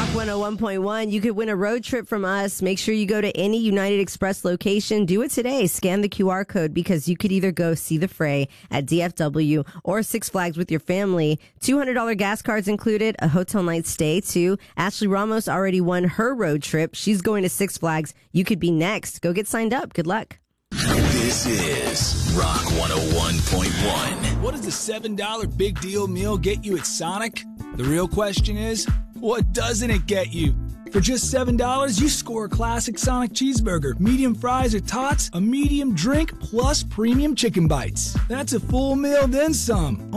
101.1. You could win a road trip from us. Make sure you go to any United Express location. Do it today. Scan the QR code because you could either go see the fray at DFW or Six Flags with your family. $200 gas cards included, a hotel night stay too. Ashley Ramos already won her road trip. She's going to Six Flags. You could be next. Go get signed up. Good luck. This is Rock 101.1. What does the $7 big deal meal get you at Sonic? The real question is, what doesn't it get you? For just $7, you score a classic Sonic cheeseburger, medium fries or tots, a medium drink, plus premium chicken bites. That's a full meal, then some.